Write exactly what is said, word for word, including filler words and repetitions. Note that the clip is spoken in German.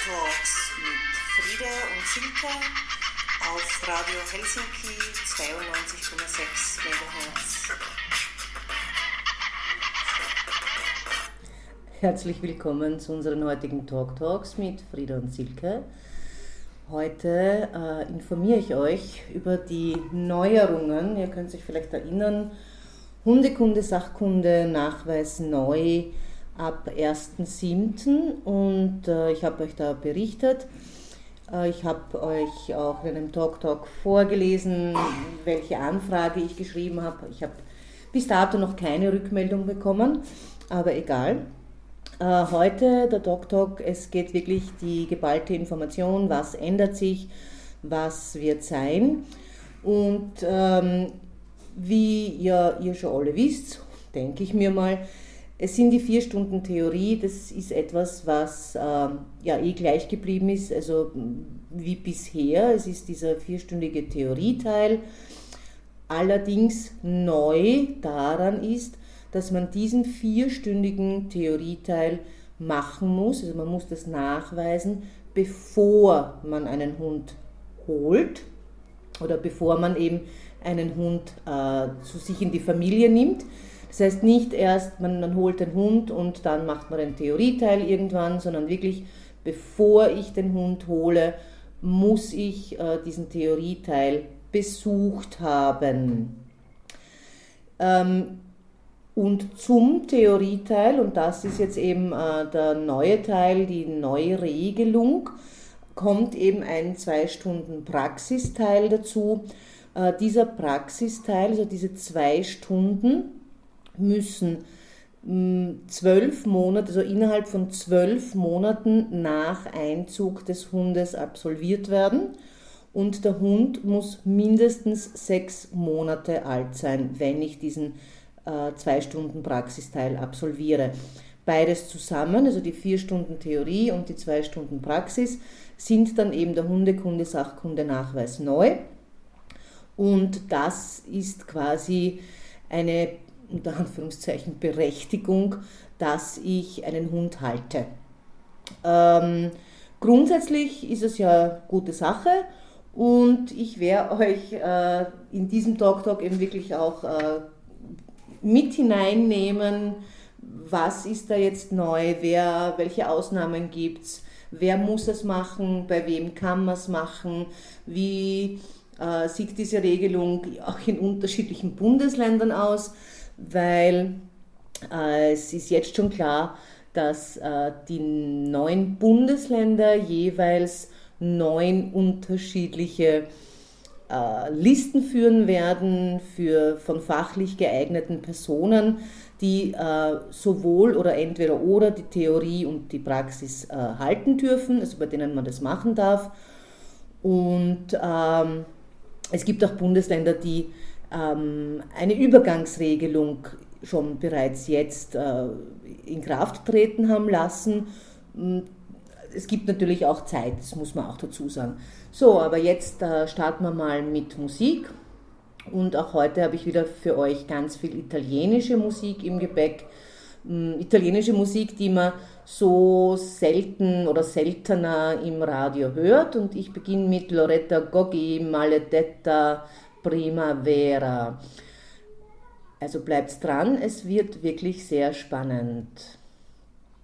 Talks mit Frieda und Silke auf Radio Helsinki zweiundneunzig Komma sechs Megahertz. Herzlich willkommen zu unseren heutigen Talk Talks mit Frieda und Silke. Heute äh, informiere ich euch über die Neuerungen. Ihr könnt euch vielleicht erinnern, Hundekunde, Sachkunde, Nachweis neu ab ersten siebten und äh, ich habe euch da berichtet. Äh, ich habe euch auch in einem Talk Talk vorgelesen, welche Anfrage ich geschrieben habe. Ich habe bis dato noch keine Rückmeldung bekommen, aber egal. Äh, heute der Talk Talk, es geht wirklich die geballte Information, was ändert sich, was wird sein. Und ähm, wie ihr, ihr schon alle wisst, denke ich mir mal, es sind die vier Stunden Theorie, das ist etwas, was ähm, ja eh gleich geblieben ist, also wie bisher. Es ist dieser vierstündige Theorieteil. Allerdings neu daran ist, dass man diesen vierstündigen Theorieteil machen muss, also man muss das nachweisen, bevor man einen Hund holt oder bevor man eben einen Hund äh, zu sich in die Familie nimmt. Das heißt nicht erst, man, man holt den Hund und dann macht man den Theorieteil irgendwann, sondern wirklich, bevor ich den Hund hole, muss ich äh, diesen Theorieteil besucht haben. Ähm, und zum Theorieteil, und das ist jetzt eben äh, der neue Teil, die neue Regelung, kommt eben ein zwei Stunden Praxisteil dazu. Äh, dieser Praxisteil, also diese zwei Stunden, müssen zwölf Monate, also innerhalb von zwölf Monaten nach Einzug des Hundes absolviert werden und der Hund muss mindestens sechs Monate alt sein, wenn ich diesen äh, zwei Stunden Praxisteil absolviere. Beides zusammen, also die vier Stunden Theorie und die zwei Stunden Praxis, sind dann eben der Hundekunde, Sachkunde, Nachweis neu und das ist quasi eine unter Anführungszeichen Berechtigung, dass ich einen Hund halte. Ähm, grundsätzlich ist es ja eine gute Sache und ich werde euch äh, in diesem Talk Talk eben wirklich auch äh, mit hineinnehmen, was ist da jetzt neu, wer, welche Ausnahmen gibt es, wer muss es machen, bei wem kann man es machen, wie äh, sieht diese Regelung auch in unterschiedlichen Bundesländern aus, weil äh, es ist jetzt schon klar, dass äh, die neun Bundesländer jeweils neun unterschiedliche äh, Listen führen werden für von fachlich geeigneten Personen, die äh, sowohl oder entweder oder die Theorie und die Praxis äh, halten dürfen, also bei denen man das machen darf. Und ähm, es gibt auch Bundesländer, die eine Übergangsregelung schon bereits jetzt in Kraft treten haben lassen. Es gibt natürlich auch Zeit, das muss man auch dazu sagen. So, aber jetzt starten wir mal mit Musik und auch heute habe ich wieder für euch ganz viel italienische Musik im Gepäck. Italienische Musik, die man so selten oder seltener im Radio hört und ich beginne mit Loretta Goggi, Maledetta Primavera. Also bleibt's dran, es wird wirklich sehr spannend.